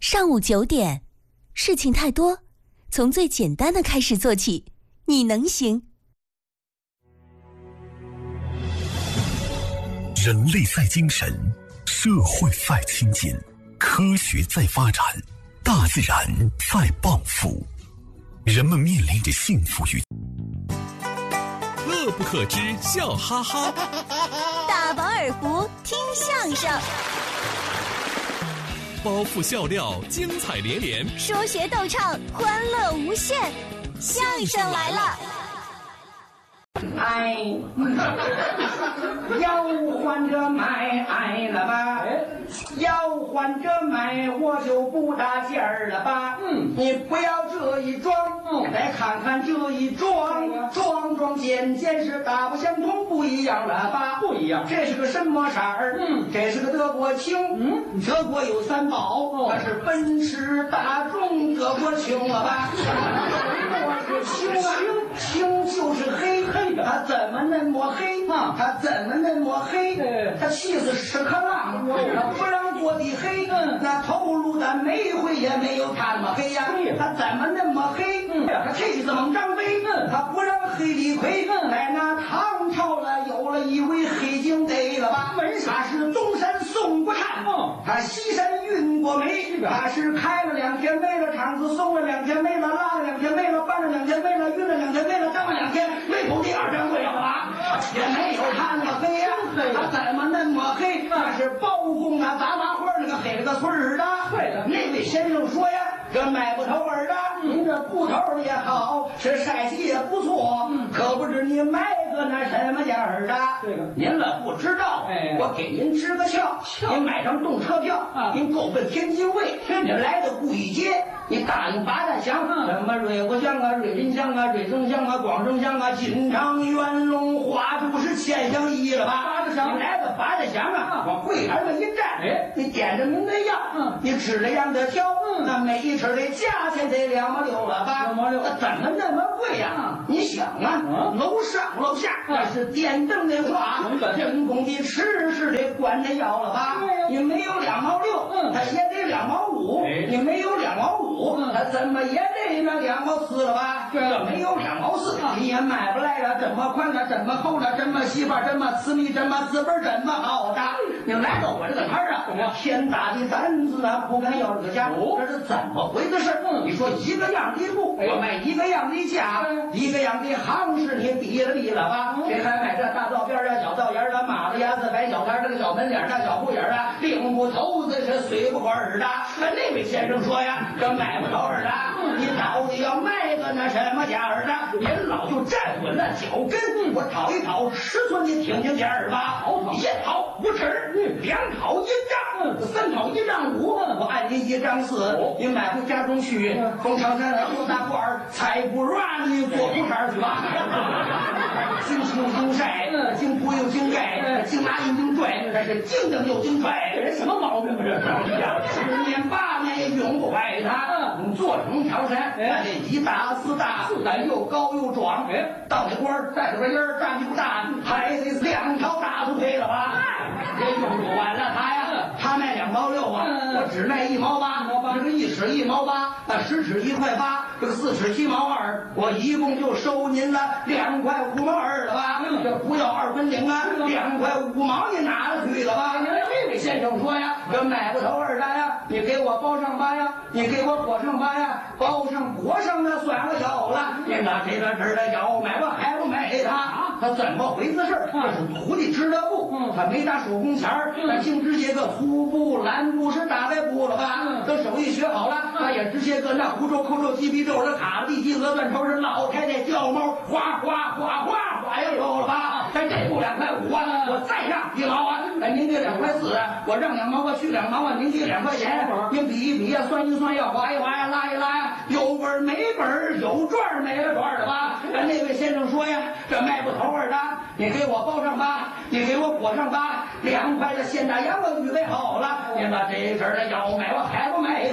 上午9点，事情太多，从最简单的开始做起，你能行。 人类在精神，社会在亲近，科学在发展，大自然在报复。人们面临着幸福与乐不可支，笑哈哈。 大饱耳福，听相声。 包袱笑料，精彩连连； 说学逗唱，欢乐无限。相声来了！ 哎，要换着买了吧？要换着买，我就不搭劲儿了吧？你不要这一装，再看看这一装，装件是大不相同，不一样了吧？不一样。这是个什么色儿？这是个德国青。德国有3宝，那是奔驰、大众、德国青了吧？我是青啊，青就是黑。他怎么那么黑？他怎么那么黑？他气死屎壳郎，他不让过的黑。那头颅的煤灰也没有他那么黑呀。他怎么那么黑？他气死猛张飞，他不让黑李逵。在那唐朝了，有了一位黑警队了吧？他是东山宋国禅，他西山运过煤，他是开了2天煤了，厂子送了2天煤了，拉了2天煤了，搬了2天煤了，运了2天煤了，当了2天煤口第2掌柜了吧？也没有他那么黑呀，他怎么那么黑？那是包公啊，杂花花那个黑了个村儿的。对的，那位先生说呀，这买不头儿的，您这布头也好，是晒洗也不错，可不知你买个那什么价儿的？这个您了不知道，我给您支个窍，您买张动车票，您够奔天津卫，您来到顾义街，你答应八大乡，什么瑞国乡啊、瑞林乡啊、瑞增乡啊、广正乡啊、金昌、元龙、花都是千乡一了吧？八大乡，你来到八大乡啊，往柜台上一站，你点着您的药，你指着样的挑，那每一尺的价钱得2毛6了吧？2毛6，那怎么那么贵呀？你想啊，楼上楼下那是电灯的话，人工的吃是得管着药了吧？你没有2毛6，他也得2毛5，你没有2毛5，他怎么也得那2毛4了吧？这没有2毛4，你也买不来了。这么宽了，这么厚了，这么细吧，这么私密，这么字本，这么好的。你来到我这个摊儿啊，天大的担子啊，不敢要这个价，这是怎么回事？你说一个样的布，我卖一个样的价，一个样的行市，你比了吧？谁还买这大道边啊、小道沿啊、马子牙子、白小摊这个小门脸大小铺眼啊，领不头子是随不管的。那位先生说呀，这买不头儿的，你到底要卖个那什么价儿的？您老就站稳了脚跟，我讨一讨尺寸，你听听价儿吧。1讨5尺，2讨1丈，3讨1丈5，我按您1丈4，你买回家中去，从长山后大褂儿，才不让你做裤衩去吧。经青经晒，经铺又经盖，经拿又经拽，这是经蹬又经拽，这人什么毛病啊？这10年8年也用不坏它。你做成长山，那得1大4大，4大又高又壮。到那官儿带着个烟儿，站不大，还得2条大腿腿了吧？也用不完了它呀。他卖2毛6啊，我只卖1毛8，这个1尺1毛8，那10尺1块8，这个4尺7毛2，我一共就收您了2块5毛2了吧？这不要2分领啊，2块5毛你拿了去了吧？这位先生说呀，这买不头儿的呀，你给我包上吧呀，你给我裹上吧呀，包上裹上那算我有了。你拿这个纸的要买我还不买他怎么回事？这是土地织的布，他没打手工钱儿，他净织些个粗布、蓝布是大白布了吧？等手艺学好了，他也织些个那胡诌、扣诌、鸡皮皱的卡地鸡鹅断头是老太太掉毛，哗哗哗哗哗又有了吧？这布2块5啊，我再让1毛啊，您给2块4，我让2毛，我去2毛啊，您给2块钱，您比一比呀，算一算呀，划一划呀，拉一拉呀，有本儿没本儿，有赚儿没了赚儿的吧？那位先生说呀，这卖不头儿的，你给我包上吧，你给我裹上吧，2块的现大洋我预备好了，您把这阵儿的要买我还不买它？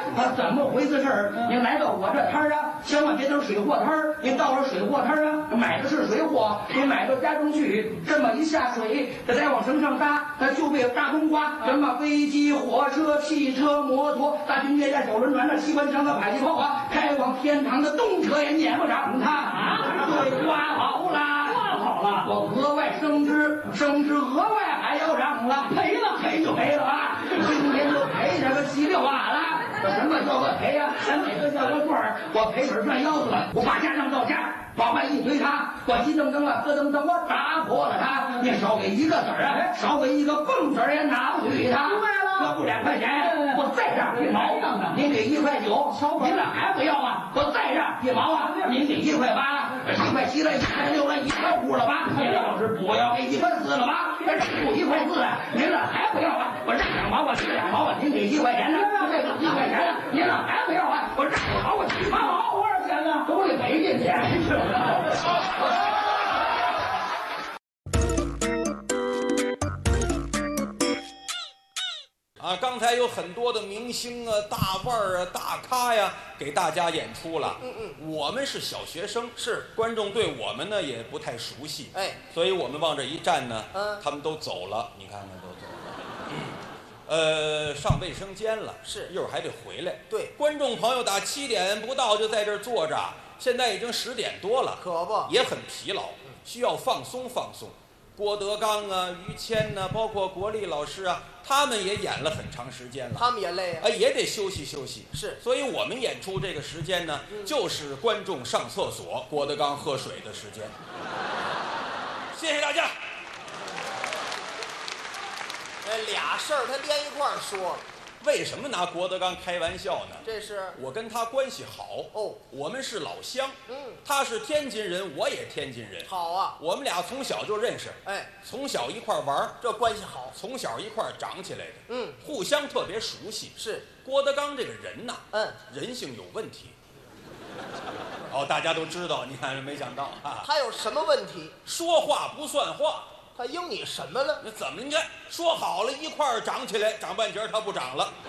怎么回事儿？您来到我这摊儿啊，千万别等水货摊儿。您到了水货摊儿啊，买的是水货，您买到家中去，这么一下水，这再往绳上搭，那就被大冬瓜，什么飞机、火车、汽车、摩托、大军列战、小轮船、那机关枪的迫击炮啊，开往天堂的动车也撵不上它啊！对，刮好了。我额外升职额外还要涨了，赔就赔了啊！今天就赔这个7、6瓦了。什么叫个赔呀？咱每个叫个棍儿，我赔腿转腰子了，我把家当到家，往外一推他，我急噔噔啊，咯噔噔，我打破了他。你少给一个子儿啊，少给一个蹦子儿也拿不去他。要不2块钱，我再让1毛，您给1块9，您这还不要啊？我再让1毛啊，您给1块8，1块7了，1块6了，1块5了吧？您要是不要给1块4了吧？这不1块4啊，您这还不要啊？我让2毛，我给2毛啊，您给1块钱呢？这个1块钱呢，您这还不要啊？我让2毛，我7毛，多少钱呢？都得赔进去。 刚才有很多的明星啊、大腕儿啊、大咖呀，给大家演出了。我们是小学生， 是观众对我们呢也不太熟悉，所以我们往这一站呢，他们都走了，你看看都走了。上卫生间了， 是一会儿还得回来。 对， 观众朋友打7点不到就在这儿坐着，现在已经10点多了， 可不也很疲劳，需要放松放松。郭德纲啊、于谦呐，包括国立老师啊，他们也演了很长时间了， 他们也累啊， 也得休息休息。 是， 所以我们演出这个时间呢，就是观众上厕所、郭德纲喝水的时间。谢谢大家。 俩事儿他连一块儿说了。 为什么拿郭德纲开玩笑呢？ 这是我跟他关系好哦， 我们是老乡。他是天津人，我也天津人。 好啊， 我们俩从小就认识，从小一块玩， 这关系好。 从小一块长起来的，互相特别熟悉。 是郭德纲这个人呐，人性有问题。大家都知道，你看没想到啊， 他有什么问题？ 说话不算话。 他应你什么了？ 那怎么？你看说好了一块儿长起来，长半截他不长了，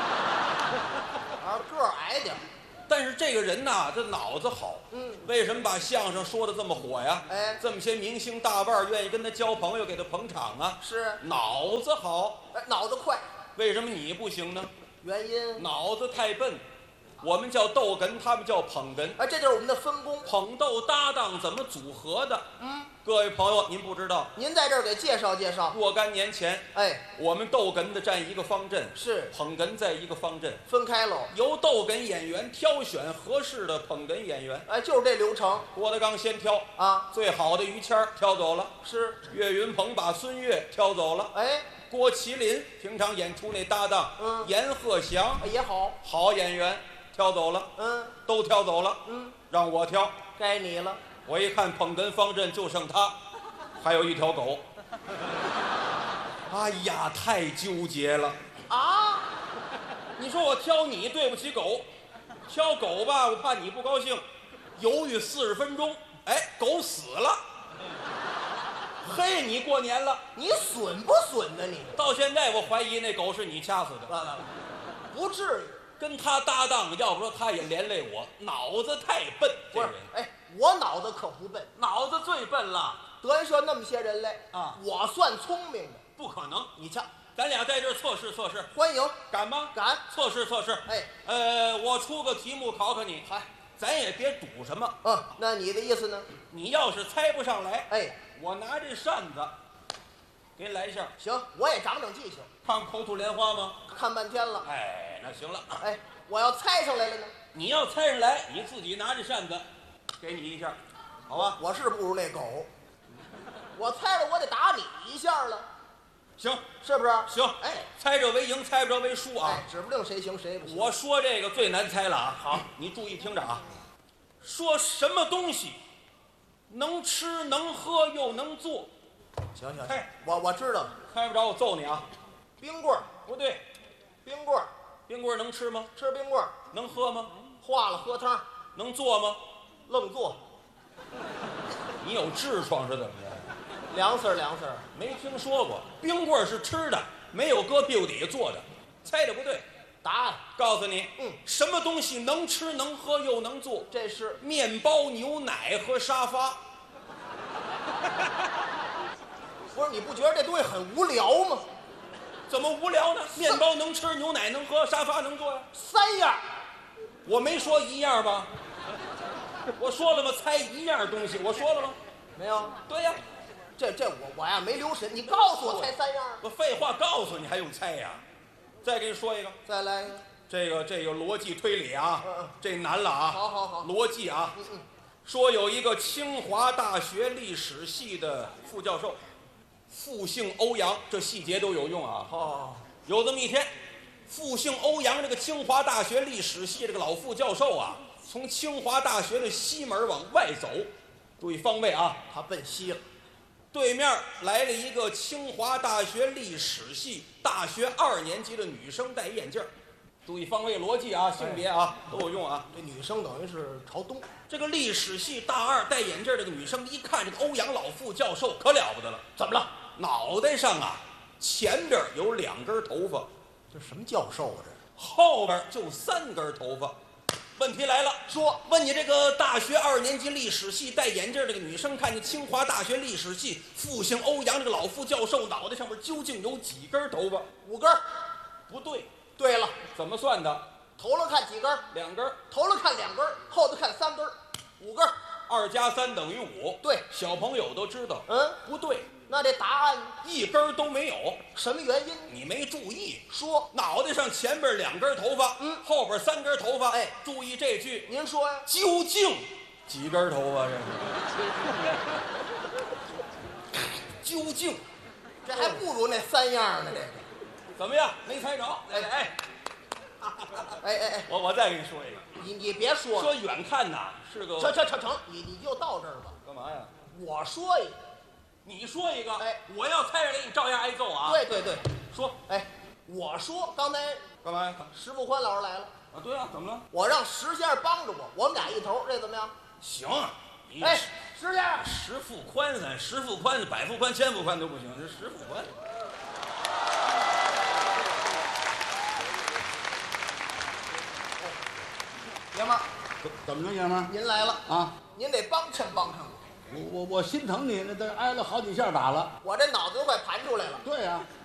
个儿矮点。 但是这个人呐，这脑子好。为什么把相声说的这么火呀？这么些明星大腕愿意跟他交朋友，给他捧场啊？ 是脑子好， 脑子快。 为什么你不行呢？ 原因脑子太笨。我们叫逗哏，他们叫捧哏。 这就是我们的分工。 捧逗搭档怎么组合的？各位朋友，您不知道， 您在这儿给介绍介绍。 若干年前，我们逗哏的站一个方阵， 是捧哏在一个方阵， 分开喽。 由逗哏演员挑选合适的捧哏演员。 就是这流程。 郭德纲先挑啊， 最好的于谦挑走了， 是岳云鹏把孙越挑走了。郭麒麟平常演出那搭档，阎鹤祥也好演员。挑走了，都挑走了，让我挑， 该你了。 我一看捧哏方阵就剩他，还有一条狗。哎呀，太纠结了啊！ 你说我挑你对不起狗，挑狗吧，我怕你不高兴，犹豫40分钟，狗死了。嘿，你过年了， 你损不损呢？你到现在我怀疑那狗是你掐死的。 不至于。 跟他搭档，要不说他也连累我，脑子太笨。 不是，我脑子可不笨， 脑子最笨了。 德云社那么些人来啊，我算聪明的。 不可能， 你瞧， 咱俩在这儿测试测试， 欢迎， 敢吗？ 敢， 测试测试。我出个题目考考你，咱也别赌什么。 那你的意思呢？ 你要是猜不上来，我拿这扇子给你来一下。 行，我也长长记性。 看口吐莲花吗？ 看半天了。 那行了。 我要猜上来了呢？ 你要猜上来，你自己拿着扇子，给你一下，好吧？ 我是不如那狗，我猜了我得打你一下了。 行， 是不是？ 行。猜着为赢，猜不着为输啊。 指不定谁行谁不行。 我说这个最难猜了啊。好，你注意听着啊。说什么东西能吃能喝又能做？ 行，我知道了。 猜不着我揍你啊！ 冰棍儿不对， 冰棍儿。 冰棍能吃吗？ 吃冰棍儿。 能喝吗？ 化了喝汤。 能做吗？ 愣做。 你有痔疮是怎么着？ 凉丝儿， 没听说过。冰棍是吃的，没有搁屁股底下做的，猜的不对。 答案告诉你，什么东西能吃能喝又能坐？ 这是面包、牛奶和沙发。 不是？你不觉得这东西很无聊吗？ 怎么无聊呢？面包能吃，牛奶能喝，沙发能坐呀。 3样， 我没说一样吧？我说了吗？猜一样东西，我说了吗？ 没有？ 对呀， 这我呀没留神，你告诉我猜3样。 我废话告诉你还用猜呀？再给你说一个， 再来一个。 这个逻辑推理啊，这难了啊。 好， 逻辑啊。说有一个清华大学历史系的副教授，复姓欧阳，这细节都有用啊。 哦， 有这么一天，复姓欧阳这个清华大学历史系这个老副教授啊，从清华大学的西门往外走，注意方位啊， 他奔西了。 对面来了一个清华大学历史系大学2年级的女生，戴眼镜。注意方位逻辑啊，性别啊都有用啊。 这女生等于是朝东。 这个历史系大2戴眼镜这个女生一看这个欧阳老副教授可了不得了，怎么了？脑袋上啊前边有2根头发， 这什么教授啊？这后边就3根头发。问题来了， 说问你这个大学2年级历史系戴眼镜这个女生，看见清华大学历史系复姓欧阳这个老副教授脑袋上面究竟有几根头发 ？5根。 不对。 对了， 怎么算的？ 头了看几根 ？2根。 头了看2根，后头看3根，5根。 2加3等于5。 对， 小朋友都知道。不对。 那这答案 1根都没有。 什么原因？ 你没注意。 说脑袋上前边2根头发，后边3根头发。 哎， 注意这句。 您说呀？ 究竟几根头发？这究竟， 这还不如那3样呢。这个怎么样？没猜着？哎，我再给你说一个。 你别说了， 说远看呐是个。 成，你就到这儿吧。 干嘛呀？ 我说一个， 你说一个。 哎， 我要猜着给你照样挨揍啊。 对， 说。 哎，我说刚才干嘛呀？ 石富宽老师来了。 啊，对啊，怎么了？ 我让石先生帮着我们俩一头，这怎么样？ 行。 哎，石先生， 石富宽石富宽、百富宽、千富宽都不行，这石富宽。 爷们儿， 怎么着，爷们儿？ 您来了啊！ 您得帮衬我。 我心疼你，那都挨了好几下打了。 我这脑子都快盘出来了。 对呀、